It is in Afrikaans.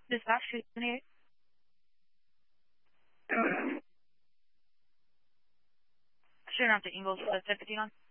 Dispatch 278. Shooting up to Ingles, 1015 on.